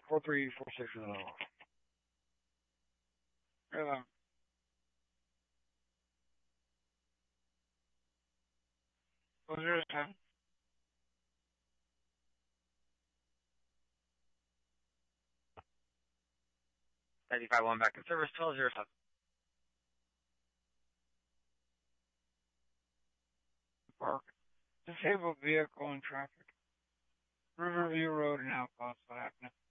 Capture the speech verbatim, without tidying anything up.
four three four six zero. Hello. Four zero seven. ninety-five one back in service. twelve zero seven. Park. Disabled vehicle in traffic. Riverview Road in Outpost. What happened?